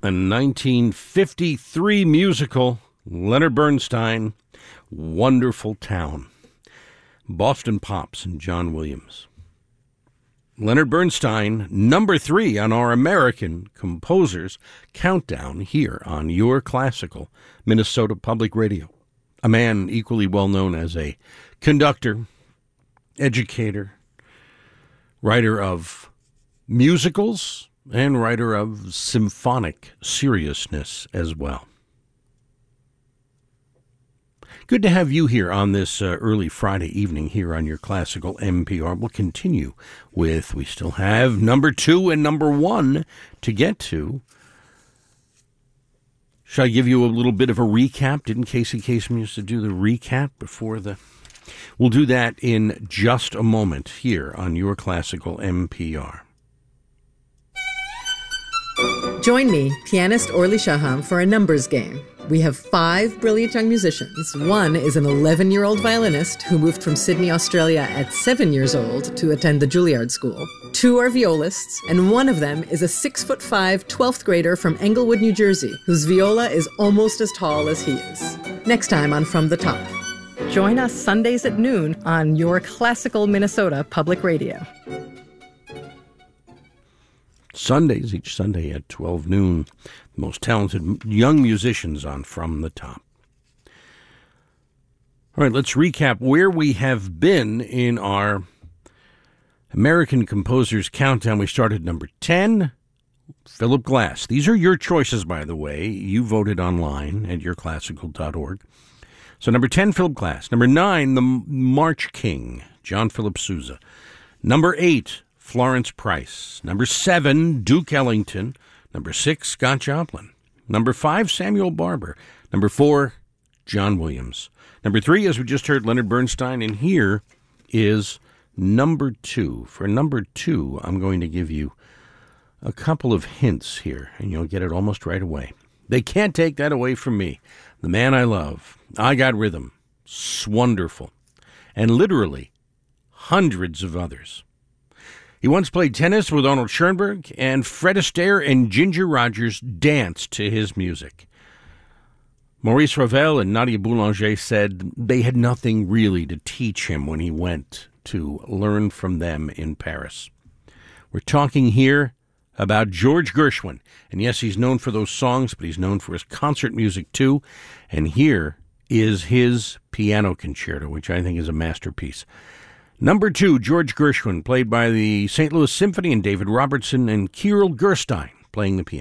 A 1953 musical, Leonard Bernstein, Wonderful Town. Boston Pops and John Williams. Leonard Bernstein, number 3 on our American Composers Countdown here on Your Classical Minnesota Public Radio. A man equally well known as a conductor, educator, writer of musicals, and writer of symphonic seriousness as well. Good to have you here on this early Friday evening here on your classical NPR. We'll continue with, we still have number 2 and number 1 to get to. Shall I give you a little bit of a recap? Didn't Casey Kasem used to do the recap before the... We'll do that in just a moment here on your classical NPR. Join me, pianist Orly Shaham, for a numbers game. We have 5 brilliant young musicians. One is an 11-year-old violinist who moved from Sydney, Australia at 7 years old to attend the Juilliard School. 2 are violists, and one of them is a 6'5", 12th grader from Englewood, New Jersey, whose viola is almost as tall as he is. Next time on From the Top. Join us Sundays at noon on Your Classical Minnesota Public Radio. Sundays, each Sunday at 12 noon, the most talented young musicians on From the Top. All right, let's recap where we have been in our American Composers Countdown. We started number 10, Philip Glass. These are your choices, by the way. You voted online at yourclassical.org. So number 10, Philip Glass. Number 9, The March King, John Philip Sousa. Number 8, Florence Price. Number 7, Duke Ellington. Number 6, Scott Joplin. Number 5, Samuel Barber. Number 4, John Williams. Number 3, as we just heard, Leonard Bernstein. And here is number 2. For number 2, I'm going to give you a couple of hints here, and you'll get it almost right away. They can't take that away from me. The man I love, I Got Rhythm, wonderful, and literally hundreds of others. He once played tennis with Arnold Schoenberg, and Fred Astaire and Ginger Rogers danced to his music. Maurice Ravel and Nadia Boulanger said they had nothing really to teach him when he went to learn from them in Paris. We're talking here about George Gershwin. And yes, he's known for those songs, but he's known for his concert music too. And here is his piano concerto, which I think is a masterpiece. Number 2, George Gershwin, played by the St. Louis Symphony and David Robertson, and Kirill Gerstein playing the piano.